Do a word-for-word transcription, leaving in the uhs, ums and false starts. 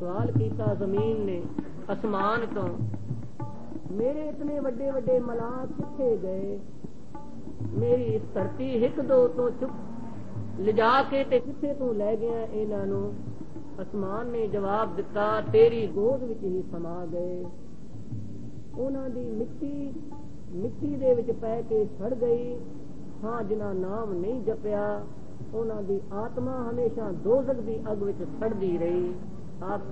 सवाल किया जमीन ने आसमान तो, मेरे इतने वड्डे वड्डे मलाह किथे गए, मेरी इस धरती हिक दो तो चुप लिजा के ते किथे तू लै गया इन्हां नूं। आसमान ने जवाब दिता, तेरी गोद विच ही समा गए। उन्हां दी मिट्टी मिट्टी दे विच पै के सड़ गई। हाँ, जिन्हां नाम नहीं जपिया उन्हां दी आत्मा हमेशा दोज़ख दी अग विच सड़दी रही। आप